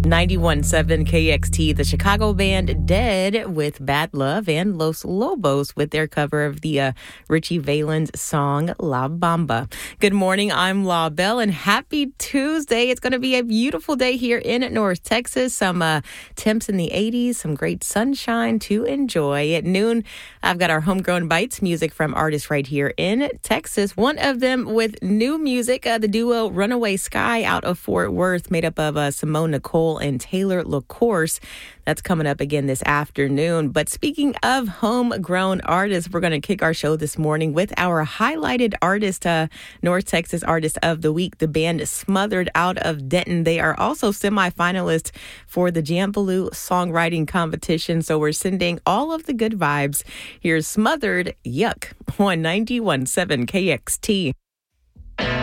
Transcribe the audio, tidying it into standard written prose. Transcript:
91.7 KXT, the Chicago band Dead with Bad Love, and Los Lobos with their cover of the Richie Valens song La Bamba. Good morning, I'm La Belle, and happy Tuesday. It's going to be a beautiful day here in North Texas. Some temps in the 80s, some great sunshine to enjoy. At noon, I've got our homegrown bites, music from artists right here in Texas. One of them with new music, the duo Runaway Sky out of Fort Worth, made up of Simone Nicole and Taylor LaCourse. That's coming up again this afternoon. But speaking of homegrown artists, we're going to kick our show this morning with our highlighted artist, North Texas Artist of the Week, the band Smothered out of Denton. They are also semifinalists for the Jambaloo songwriting competition. So we're sending all of the good vibes. Here's Smothered Yuck on 91.7 KXT.